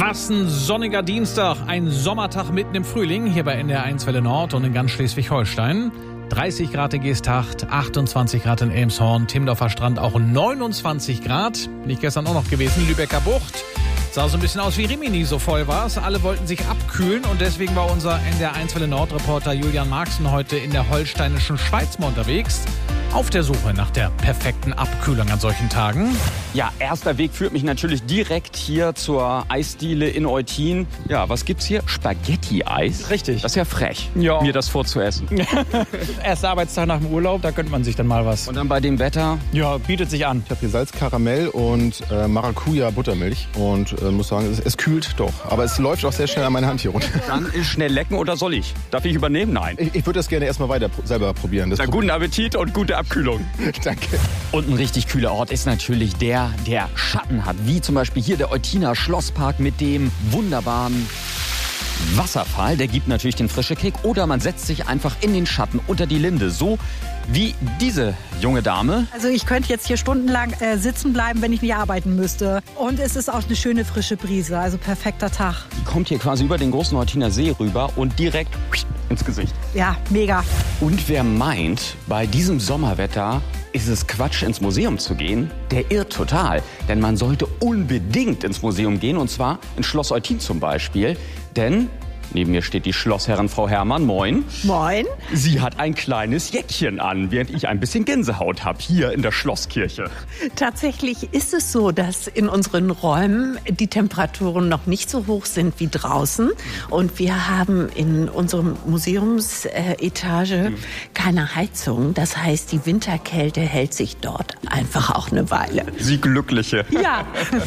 Was ein sonniger Dienstag, ein Sommertag mitten im Frühling hier bei NDR 1 Welle Nord und in ganz Schleswig-Holstein. 30 Grad in Geesthacht, 28 Grad in Elmshorn, Timmendorfer Strand auch 29 Grad. Bin ich gestern auch noch gewesen, Lübecker Bucht. Sah so ein bisschen aus wie Rimini, so voll war es. Alle wollten sich abkühlen und deswegen war unser NDR 1 Welle Nord Reporter Julian Marxen heute in der holsteinischen Schweiz mal unterwegs. Auf der Suche nach der perfekten Abkühlung an solchen Tagen. Ja, erster Weg führt mich natürlich direkt hier zur Eisdiele in Eutin. Ja, was gibt's hier? Spaghetti-Eis? Richtig. Das ist ja frech, Ja. mir das vorzuessen. Erster Arbeitstag nach dem Urlaub, da könnte man sich dann mal was. Und dann bei dem Wetter? Ja, bietet sich an. Ich habe hier Salzkaramell und Maracuja-Buttermilch und muss sagen, es kühlt doch. Aber es läuft auch sehr schnell an meine Hand hier runter. Dann ist schnell lecken oder soll ich? Darf ich übernehmen? Nein. Ich würde das gerne erstmal weiter selber probieren. Na, guten Appetit und gute Abkühlung. Danke. Und ein richtig kühler Ort ist natürlich der Schatten hat. Wie zum Beispiel hier der Eutiner Schlosspark mit dem wunderbaren Wasserfall. Der gibt natürlich den frischen Kick. Oder man setzt sich einfach in den Schatten unter die Linde. So wie diese junge Dame. Also ich könnte jetzt hier stundenlang sitzen bleiben, wenn ich nicht arbeiten müsste. Und es ist auch eine schöne frische Brise, also perfekter Tag. Die kommt hier quasi über den großen Eutiner See rüber und direkt ins Gesicht. Ja, mega. Und wer meint, bei diesem Sommerwetter ist es Quatsch, ins Museum zu gehen, der irrt total. Denn man sollte unbedingt ins Museum gehen, und zwar ins Schloss Eutin zum Beispiel. Denn neben mir steht die Schlossherrin Frau Herrmann. Moin. Moin. Sie hat ein kleines Jäckchen an, während ich ein bisschen Gänsehaut habe hier in der Schlosskirche. Tatsächlich ist es so, dass in unseren Räumen die Temperaturen noch nicht so hoch sind wie draußen. Und wir haben in unserem Museumsetage keine Heizung. Das heißt, die Winterkälte hält sich dort einfach auch eine Weile. Sie Glückliche. Ja.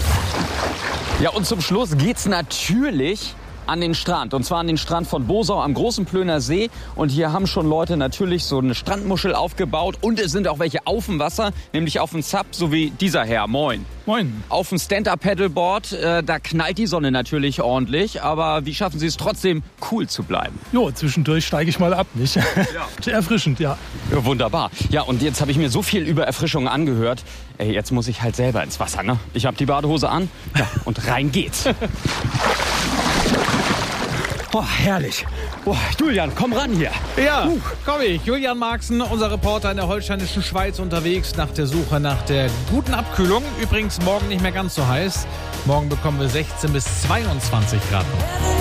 Ja, und zum Schluss geht's natürlich an den Strand. Und zwar an den Strand von Bosau am Großen Plöner See. Und hier haben schon Leute natürlich so eine Strandmuschel aufgebaut. Und es sind auch welche auf dem Wasser, nämlich auf dem Zap, so wie dieser Herr. Moin. Moin. Auf dem Stand-Up-Paddleboard, da knallt die Sonne natürlich ordentlich. Aber wie schaffen Sie es trotzdem, cool zu bleiben? Jo, zwischendurch steige ich mal ab, nicht? Ja. Erfrischend, ja. Ja, wunderbar. Ja, und jetzt habe ich mir so viel über Erfrischung angehört. Ey, jetzt muss ich halt selber ins Wasser, ne? Ich habe die Badehose an, ja, und rein geht's. Boah, herrlich. Boah, Julian, komm ran hier. Ja, komm ich. Julian Marxen, unser Reporter in der holsteinischen Schweiz, unterwegs nach der Suche nach der guten Abkühlung. Übrigens morgen nicht mehr ganz so heiß. Morgen bekommen wir 16 bis 22 Grad.